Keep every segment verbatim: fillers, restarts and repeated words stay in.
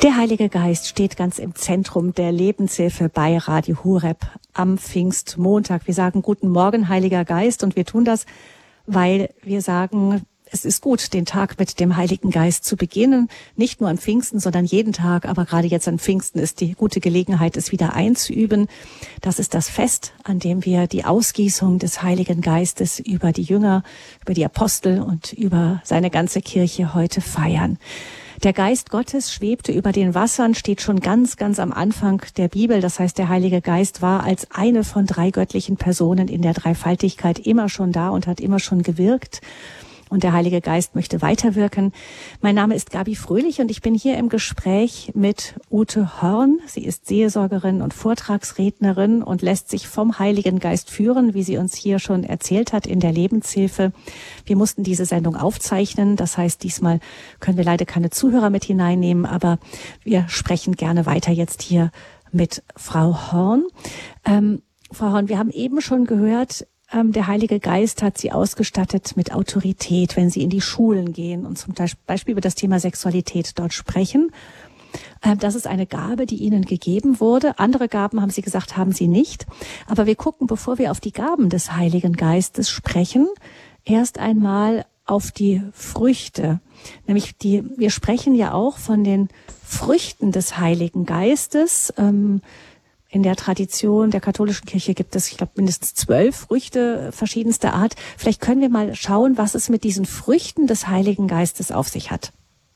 Der Heilige Geist steht ganz im Zentrum der Lebenshilfe bei Radio Horeb am Pfingstmontag. Wir sagen Guten Morgen, Heiliger Geist, und wir tun das, weil wir sagen, es ist gut, den Tag mit dem Heiligen Geist zu beginnen. Nicht nur an Pfingsten, sondern jeden Tag. Aber gerade jetzt an Pfingsten ist die gute Gelegenheit, es wieder einzuüben. Das ist das Fest, an dem wir die Ausgießung des Heiligen Geistes über die Jünger, über die Apostel und über seine ganze Kirche heute feiern. Der Geist Gottes schwebte über den Wassern, steht schon ganz, ganz am Anfang der Bibel. Das heißt, der Heilige Geist war als eine von drei göttlichen Personen in der Dreifaltigkeit immer schon da und hat immer schon gewirkt. Und der Heilige Geist möchte weiterwirken. Mein Name ist Gabi Fröhlich und ich bin hier im Gespräch mit Ute Horn. Sie ist Seelsorgerin und Vortragsrednerin und lässt sich vom Heiligen Geist führen, wie sie uns hier schon erzählt hat in der Lebenshilfe. Wir mussten diese Sendung aufzeichnen. Das heißt, diesmal können wir leider keine Zuhörer mit hineinnehmen, aber wir sprechen gerne weiter jetzt hier mit Frau Horn. Ähm, Frau Horn, wir haben eben schon gehört, der Heilige Geist hat sie ausgestattet mit Autorität, wenn sie in die Schulen gehen und zum Beispiel über das Thema Sexualität dort sprechen. Das ist eine Gabe, die ihnen gegeben wurde. Andere Gaben, haben sie gesagt, haben sie nicht. Aber wir gucken, bevor wir auf die Gaben des Heiligen Geistes sprechen, erst einmal auf die Früchte. Nämlich die, wir sprechen ja auch von den Früchten des Heiligen Geistes. In der Tradition der katholischen Kirche gibt es, ich glaube, mindestens zwölf Früchte verschiedenster Art. Vielleicht können wir mal schauen, was es mit diesen Früchten des Heiligen Geistes auf sich hat.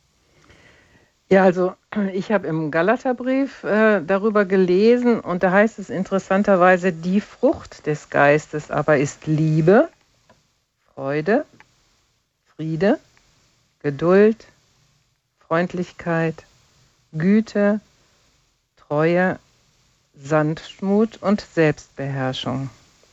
Ja, also ich habe im Galaterbrief äh, darüber gelesen und da heißt es interessanterweise, die Frucht des Geistes aber ist Liebe, Freude, Friede, Geduld, Freundlichkeit, Güte, Treue, Sanftmut und Selbstbeherrschung.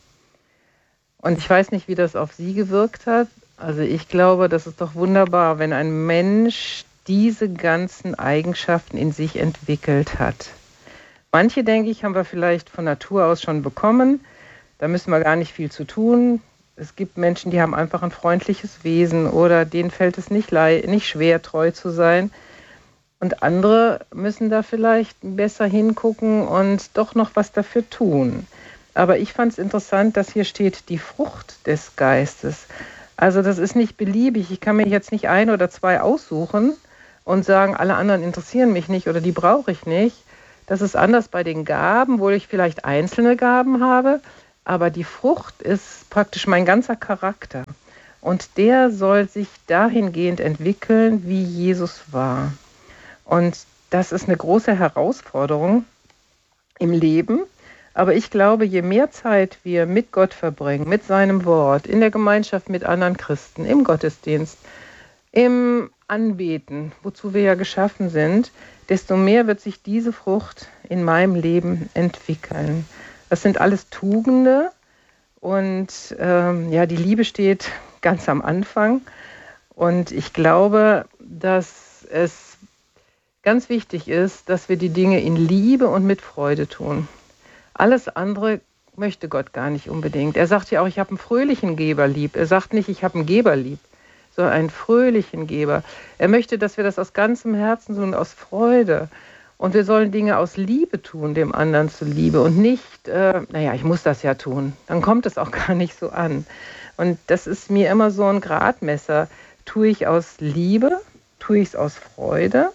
Und ich weiß nicht, wie das auf Sie gewirkt hat. Also ich glaube, das ist doch wunderbar, wenn ein Mensch diese ganzen Eigenschaften in sich entwickelt hat. Manche, denke ich, haben wir vielleicht von Natur aus schon bekommen. Da müssen wir gar nicht viel zu tun. Es gibt Menschen, die haben einfach ein freundliches Wesen oder denen fällt es nicht, le- nicht schwer, treu zu sein. Und andere müssen da vielleicht besser hingucken und doch noch was dafür tun. Aber ich fand es interessant, dass hier steht, die Frucht des Geistes. Also das ist nicht beliebig. Ich kann mir jetzt nicht ein oder zwei aussuchen und sagen, alle anderen interessieren mich nicht oder die brauche ich nicht. Das ist anders bei den Gaben, wo ich vielleicht einzelne Gaben habe. Aber die Frucht ist praktisch mein ganzer Charakter. Und der soll sich dahingehend entwickeln, wie Jesus war. Und das ist eine große Herausforderung im Leben. Aber ich glaube, je mehr Zeit wir mit Gott verbringen, mit seinem Wort, in der Gemeinschaft mit anderen Christen, im Gottesdienst, im Anbeten, wozu wir ja geschaffen sind, desto mehr wird sich diese Frucht in meinem Leben entwickeln. Das sind alles Tugende und ähm, ja, die Liebe steht ganz am Anfang. Und ich glaube, dass es ganz wichtig ist, dass wir die Dinge in Liebe und mit Freude tun. Alles andere möchte Gott gar nicht unbedingt. Er sagt ja auch, ich habe einen fröhlichen Geber lieb. Er sagt nicht, ich habe einen Geber lieb, sondern einen fröhlichen Geber. Er möchte, dass wir das aus ganzem Herzen tun, aus Freude. Und wir sollen Dinge aus Liebe tun, dem anderen zuliebe. Und nicht, äh, naja, ich muss das ja tun. Dann kommt es auch gar nicht so an. Und das ist mir immer so ein Gradmesser. Tue ich aus Liebe? Tue ich es aus Freude?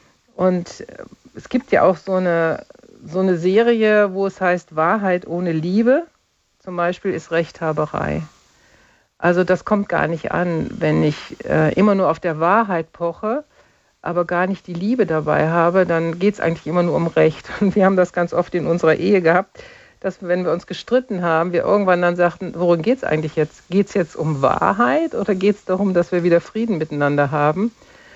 Und es gibt ja auch so eine, so eine Serie, wo es heißt, Wahrheit ohne Liebe, zum Beispiel, ist Rechthaberei. Also das kommt gar nicht an, wenn ich äh, immer nur auf der Wahrheit poche, aber gar nicht die Liebe dabei habe, dann geht es eigentlich immer nur um Recht. Und wir haben das ganz oft in unserer Ehe gehabt, dass wenn wir uns gestritten haben, wir irgendwann dann sagten, worum geht es eigentlich jetzt? Geht es jetzt um Wahrheit oder geht es darum, dass wir wieder Frieden miteinander haben?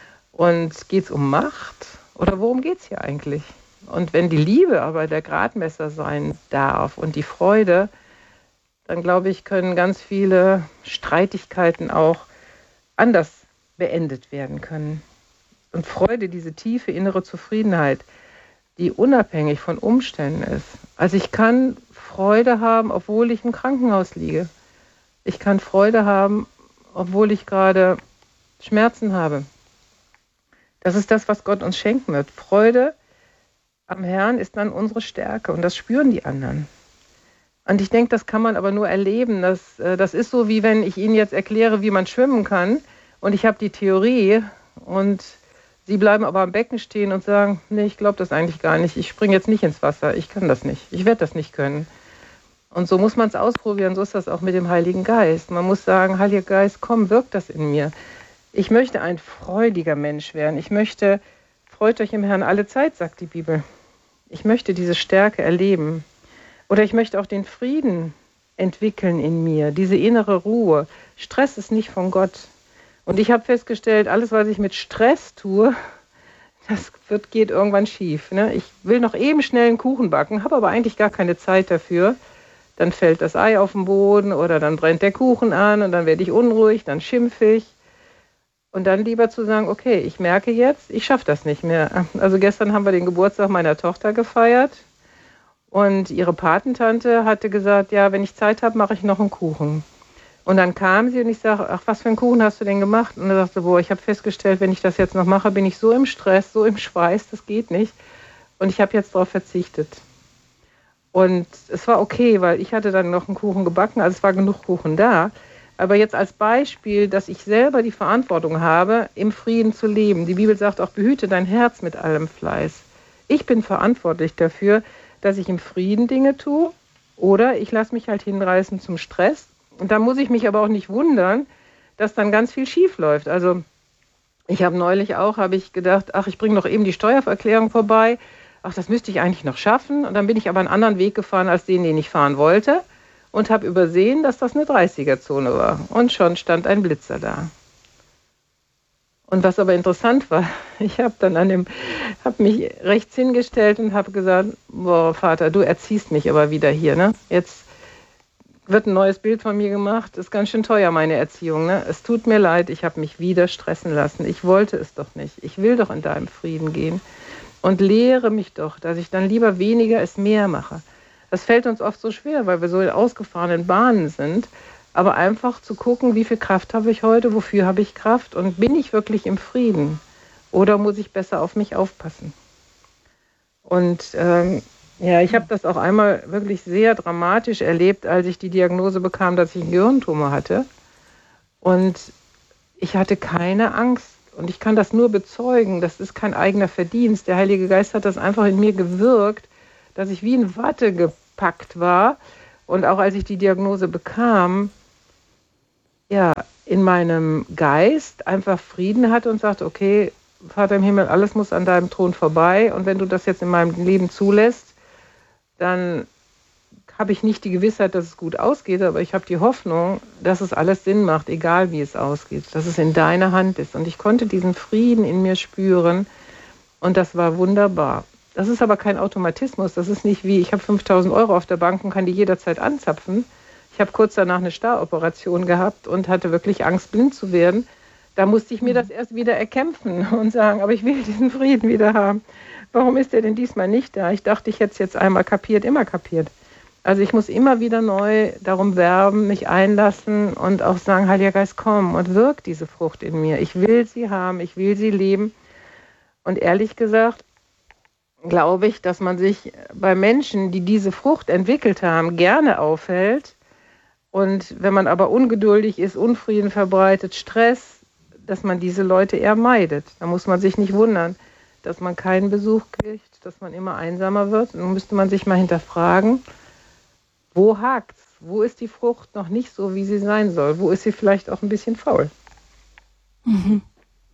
Und geht es um Macht? Oder worum geht es hier eigentlich? Und wenn die Liebe aber der Gradmesser sein darf und die Freude, dann glaube ich, können ganz viele Streitigkeiten auch anders beendet werden können. Und Freude, diese tiefe innere Zufriedenheit, die unabhängig von Umständen ist. Also ich kann Freude haben, obwohl ich im Krankenhaus liege. Ich kann Freude haben, obwohl ich gerade Schmerzen habe. Das ist das, was Gott uns schenken wird. Freude am Herrn ist dann unsere Stärke und das spüren die anderen. Und ich denke, das kann man aber nur erleben. Das, das ist so, wie wenn ich Ihnen jetzt erkläre, wie man schwimmen kann und ich habe die Theorie und Sie bleiben aber am Becken stehen und sagen, nee, ich glaube das eigentlich gar nicht. Ich springe jetzt nicht ins Wasser. Ich kann das nicht. Ich werde das nicht können. Und so muss man es ausprobieren. So ist das auch mit dem Heiligen Geist. Man muss sagen, Heiliger Geist, komm, wirk das in mir. Ich möchte ein freudiger Mensch werden. Ich möchte, freut euch im Herrn alle Zeit, sagt die Bibel. Ich möchte diese Stärke erleben. Oder ich möchte auch den Frieden entwickeln in mir, diese innere Ruhe. Stress ist nicht von Gott. Und ich habe festgestellt, alles, was ich mit Stress tue, das wird, geht irgendwann schief. Ne? Ich will noch eben schnell einen Kuchen backen, habe aber eigentlich gar keine Zeit dafür. Dann fällt das Ei auf den Boden oder dann brennt der Kuchen an und dann werde ich unruhig, dann schimpfe ich. Und dann lieber zu sagen, okay, ich merke jetzt, ich schaffe das nicht mehr. Also gestern haben wir den Geburtstag meiner Tochter gefeiert und ihre Patentante hatte gesagt, ja, wenn ich Zeit habe, mache ich noch einen Kuchen. Und dann kam sie und ich sage, ach, was für einen Kuchen hast du denn gemacht? Und er sagte, boah, ich habe festgestellt, wenn ich das jetzt noch mache, bin ich so im Stress, so im Schweiß, das geht nicht. Und ich habe jetzt darauf verzichtet. Und es war okay, weil ich hatte dann noch einen Kuchen gebacken, also es war genug Kuchen da. Aber jetzt als Beispiel, dass ich selber die Verantwortung habe, im Frieden zu leben. Die Bibel sagt auch, behüte dein Herz mit allem Fleiß. Ich bin verantwortlich dafür, dass ich im Frieden Dinge tue oder ich lasse mich halt hinreißen zum Stress. Und da muss ich mich aber auch nicht wundern, dass dann ganz viel schief läuft. Also ich habe neulich auch, habe ich gedacht, ach, ich bringe noch eben die Steuererklärung vorbei. Ach, das müsste ich eigentlich noch schaffen. Und dann bin ich aber einen anderen Weg gefahren als den, den ich fahren wollte. Und habe übersehen, dass das eine dreißiger-Zone war. Und schon stand ein Blitzer da. Und was aber interessant war, ich habe dann an dem, habe mich rechts hingestellt und habe gesagt, boah, Vater, du erziehst mich aber wieder hier, ne? Jetzt wird ein neues Bild von mir gemacht. Ist ganz schön teuer, meine Erziehung, ne? Es tut mir leid, ich habe mich wieder stressen lassen. Ich wollte es doch nicht. Ich will doch in deinem Frieden gehen. Und lehre mich doch, dass ich dann lieber weniger als mehr mache. Das fällt uns oft so schwer, weil wir so in ausgefahrenen Bahnen sind. Aber einfach zu gucken, wie viel Kraft habe ich heute, wofür habe ich Kraft und bin ich wirklich im Frieden? Oder muss ich besser auf mich aufpassen? Und ähm, ja, ich habe das auch einmal wirklich sehr dramatisch erlebt, als ich die Diagnose bekam, dass ich einen Gehirntumor hatte. Und ich hatte keine Angst. Und ich kann das nur bezeugen, das ist kein eigener Verdienst. Der Heilige Geist hat das einfach in mir gewirkt, dass ich wie in Watte gepackt war. Und auch als ich die Diagnose bekam, ja, in meinem Geist einfach Frieden hatte und sagte, okay, Vater im Himmel, alles muss an deinem Thron vorbei. Und wenn du das jetzt in meinem Leben zulässt, dann habe ich nicht die Gewissheit, dass es gut ausgeht, aber ich habe die Hoffnung, dass es alles Sinn macht, egal wie es ausgeht, dass es in deiner Hand ist. Und ich konnte diesen Frieden in mir spüren und das war wunderbar. Das ist aber kein Automatismus, das ist nicht wie, ich habe fünftausend Euro auf der Bank und kann die jederzeit anzapfen. Ich habe kurz danach eine Staroperation gehabt und hatte wirklich Angst, blind zu werden. Da musste ich mir das erst wieder erkämpfen und sagen, aber ich will diesen Frieden wieder haben. Warum ist der denn diesmal nicht da? Ich dachte, ich hätte es jetzt einmal kapiert, immer kapiert. Also ich muss immer wieder neu darum werben, mich einlassen und auch sagen, Heiliger Geist, komm und wirk diese Frucht in mir. Ich will sie haben, ich will sie leben. Und ehrlich gesagt, glaube ich, dass man sich bei Menschen, die diese Frucht entwickelt haben, gerne aufhält. Und wenn man aber ungeduldig ist, Unfrieden verbreitet, Stress, dass man diese Leute eher meidet. Da muss man sich nicht wundern, dass man keinen Besuch kriegt, dass man immer einsamer wird. Dann müsste man sich mal hinterfragen, wo hakt's? Wo ist die Frucht noch nicht so, wie sie sein soll? Wo ist sie vielleicht auch ein bisschen faul? Mhm.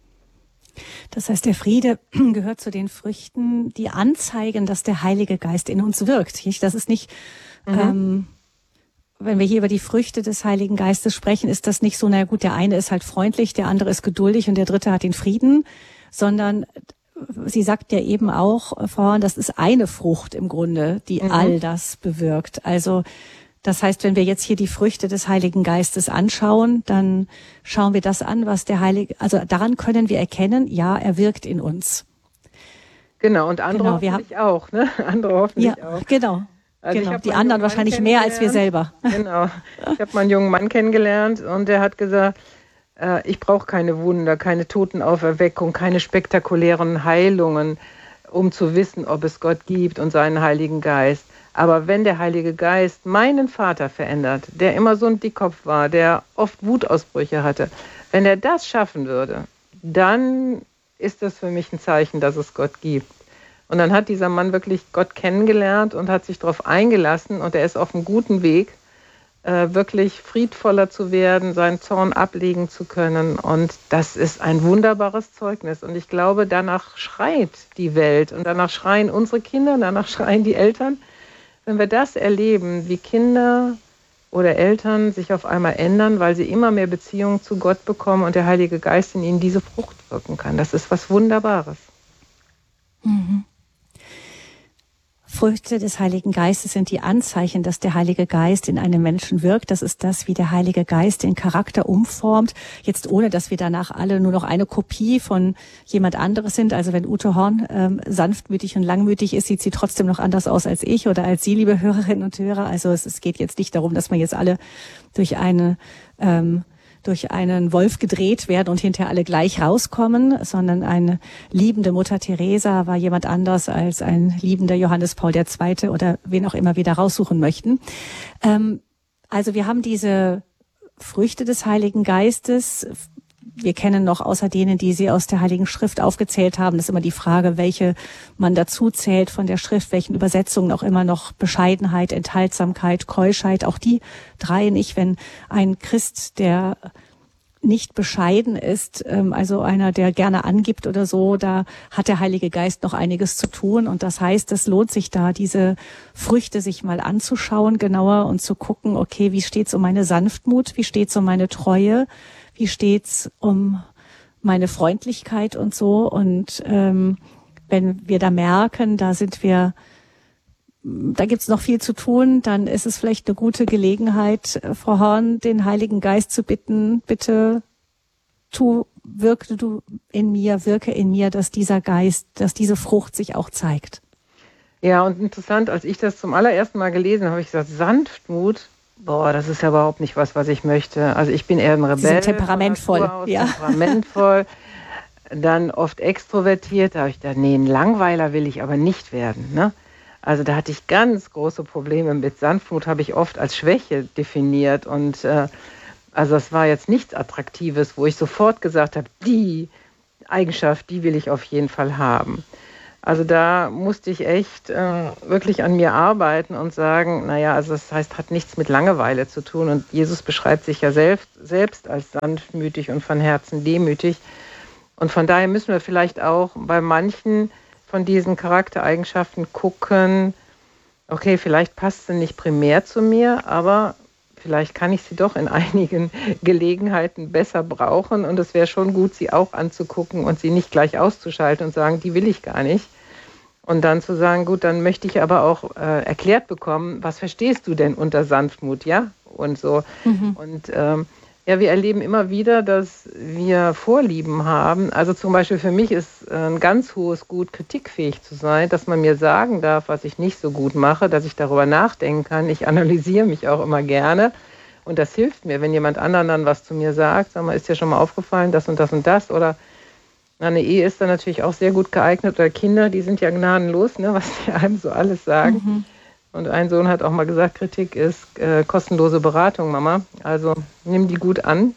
Das heißt, der Friede gehört zu den Früchten, die anzeigen, dass der Heilige Geist in uns wirkt. Das ist nicht, mhm. ähm, wenn wir hier über die Früchte des Heiligen Geistes sprechen, ist das nicht so, na gut, der eine ist halt freundlich, der andere ist geduldig und der dritte hat den Frieden, sondern sie sagt ja eben auch, Frau Horn, das ist eine Frucht im Grunde, die mhm. all das bewirkt. Also das heißt, wenn wir jetzt hier die Früchte des Heiligen Geistes anschauen, dann schauen wir das an, was der Heilige, also daran können wir erkennen, ja, er wirkt in uns. Genau, und andere genau, hoffentlich auch, ne? Andere hoffentlich ja, auch. Genau. Also genau. Die anderen wahrscheinlich mehr als wir selber. Genau. Ich habe mal einen jungen Mann kennengelernt und der hat gesagt, äh, ich brauche keine Wunder, keine Totenauferweckung, keine spektakulären Heilungen, um zu wissen, ob es Gott gibt und seinen Heiligen Geist. Aber wenn der Heilige Geist meinen Vater verändert, der immer so ein Dickkopf war, der oft Wutausbrüche hatte, wenn er das schaffen würde, dann ist das für mich ein Zeichen, dass es Gott gibt. Und dann hat dieser Mann wirklich Gott kennengelernt und hat sich darauf eingelassen und er ist auf einem guten Weg, äh, wirklich friedvoller zu werden, seinen Zorn ablegen zu können. Und das ist ein wunderbares Zeugnis. Und ich glaube, danach schreit die Welt und danach schreien unsere Kinder, danach schreien die Eltern. Wenn wir das erleben, wie Kinder oder Eltern sich auf einmal ändern, weil sie immer mehr Beziehungen zu Gott bekommen und der Heilige Geist in ihnen diese Frucht wirken kann, das ist was Wunderbares. Mhm. Früchte des Heiligen Geistes sind die Anzeichen, dass der Heilige Geist in einem Menschen wirkt. Das ist das, wie der Heilige Geist den Charakter umformt. Jetzt ohne, dass wir danach alle nur noch eine Kopie von jemand anderes sind. Also wenn Ute Horn ähm, sanftmütig und langmütig ist, sieht sie trotzdem noch anders aus als ich oder als Sie, liebe Hörerinnen und Hörer. Also es, es geht jetzt nicht darum, dass wir jetzt alle durch eine ähm, durch einen Wolf gedreht werden und hinterher alle gleich rauskommen, sondern eine liebende Mutter Teresa war jemand anders als ein liebender Johannes Paul der Zweite oder wen auch immer wir da raussuchen möchten. Ähm, also wir haben diese Früchte des Heiligen Geistes. Wir kennen noch außer denen, die Sie aus der Heiligen Schrift aufgezählt haben, das ist immer die Frage, welche man dazu zählt von der Schrift, welchen Übersetzungen auch immer noch Bescheidenheit, Enthaltsamkeit, Keuschheit, auch die drei nicht. Wenn ein Christ, der nicht bescheiden ist, also einer, der gerne angibt oder so, da hat der Heilige Geist noch einiges zu tun. Und das heißt, es lohnt sich da, diese Früchte sich mal anzuschauen, genauer und zu gucken, okay, wie steht's um meine Sanftmut, wie steht's um meine Treue, wie steht's um meine Freundlichkeit und so. Und ähm, wenn wir da merken, da sind wir, da gibt's noch viel zu tun, dann ist es vielleicht eine gute Gelegenheit, Frau Horn, den Heiligen Geist zu bitten, bitte tu, wirke du in mir, wirke in mir, dass dieser Geist, dass diese Frucht sich auch zeigt. Ja, und interessant, als ich das zum allerersten Mal gelesen habe, habe ich gesagt, Sanftmut, boah, das ist ja überhaupt nicht was, was ich möchte. Also ich bin eher ein Rebell. Sie sind temperamentvoll. Aus, ja. Temperamentvoll, dann oft extrovertiert. Da habe ich gedacht, nee, ein Langweiler will ich aber nicht werden. Ne? Also da hatte ich ganz große Probleme mit. Sanftmut habe ich oft als Schwäche definiert. Und äh, also es war jetzt nichts Attraktives, wo ich sofort gesagt habe, die Eigenschaft, die will ich auf jeden Fall haben. Also da musste ich echt äh, wirklich an mir arbeiten und sagen, naja, also das heißt, hat nichts mit Langeweile zu tun. Und Jesus beschreibt sich ja selbst, selbst als sanftmütig und von Herzen demütig. Und von daher müssen wir vielleicht auch bei manchen von diesen Charaktereigenschaften gucken, okay, vielleicht passt sie nicht primär zu mir, aber vielleicht kann ich sie doch in einigen Gelegenheiten besser brauchen und es wäre schon gut, sie auch anzugucken und sie nicht gleich auszuschalten und sagen, die will ich gar nicht. Und dann zu sagen, gut, dann möchte ich aber auch äh, erklärt bekommen, was verstehst du denn unter Sanftmut, ja? Und so. Mhm. Und ähm, ja, wir erleben immer wieder, dass wir Vorlieben haben. Also zum Beispiel für mich ist ein ganz hohes Gut, kritikfähig zu sein, dass man mir sagen darf, was ich nicht so gut mache, dass ich darüber nachdenken kann. Ich analysiere mich auch immer gerne und das hilft mir, wenn jemand anderen dann was zu mir sagt. Sag mal, ist dir schon mal aufgefallen, das und das und das? Oder eine Ehe ist dann natürlich auch sehr gut geeignet. Oder Kinder, die sind ja gnadenlos, ne, was die einem so alles sagen. Mhm. Und ein Sohn hat auch mal gesagt, Kritik ist äh, kostenlose Beratung, Mama. Also nimm die gut an.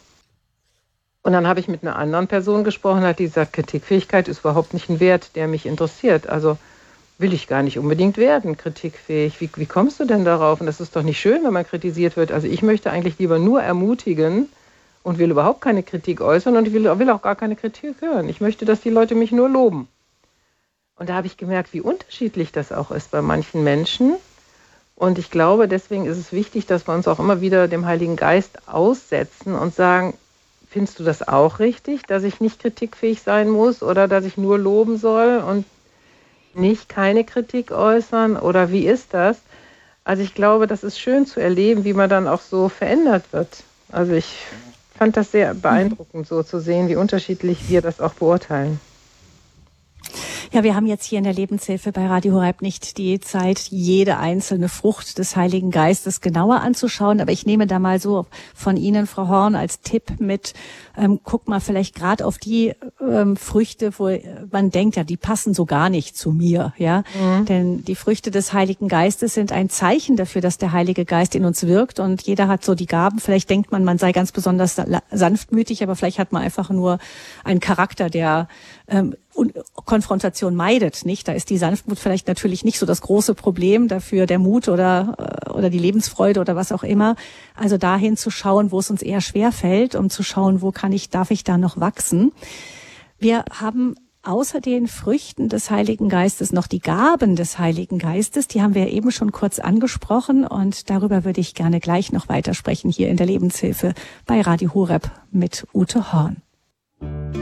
Und dann habe ich mit einer anderen Person gesprochen, hat die gesagt, Kritikfähigkeit ist überhaupt nicht ein Wert, der mich interessiert. Also will ich gar nicht unbedingt werden, kritikfähig. Wie, wie kommst du denn darauf? Und das ist doch nicht schön, wenn man kritisiert wird. Also ich möchte eigentlich lieber nur ermutigen und will überhaupt keine Kritik äußern und ich will, will auch gar keine Kritik hören. Ich möchte, dass die Leute mich nur loben. Und da habe ich gemerkt, wie unterschiedlich das auch ist bei manchen Menschen. Und ich glaube, deswegen ist es wichtig, dass wir uns auch immer wieder dem Heiligen Geist aussetzen und sagen, findest du das auch richtig, dass ich nicht kritikfähig sein muss oder dass ich nur loben soll und nicht keine Kritik äußern? Oder wie ist das? Also ich glaube, das ist schön zu erleben, wie man dann auch so verändert wird. Also ich fand das sehr beeindruckend, so zu sehen, wie unterschiedlich wir das auch beurteilen. Ja, wir haben jetzt hier in der Lebenshilfe bei Radio Horeb nicht die Zeit, jede einzelne Frucht des Heiligen Geistes genauer anzuschauen. Aber ich nehme da mal so von Ihnen, Frau Horn, als Tipp mit, ähm, guck mal vielleicht gerade auf die ähm, Früchte, wo man denkt, ja, die passen so gar nicht zu mir. Ja, mhm. Denn die Früchte des Heiligen Geistes sind ein Zeichen dafür, dass der Heilige Geist in uns wirkt. Und jeder hat so die Gaben. Vielleicht denkt man, man sei ganz besonders sanftmütig, aber vielleicht hat man einfach nur einen Charakter, der ähm, Konfrontation meidet, nicht? Da ist die Sanftmut vielleicht natürlich nicht so das große Problem, dafür der Mut oder oder die Lebensfreude oder was auch immer. Also dahin zu schauen, wo es uns eher schwer fällt, um zu schauen, wo kann ich, darf ich da noch wachsen. Wir haben außer den Früchten des Heiligen Geistes noch die Gaben des Heiligen Geistes. Die haben wir eben schon kurz angesprochen und darüber würde ich gerne gleich noch weitersprechen hier in der Lebenshilfe bei Radio Horeb mit Ute Horn.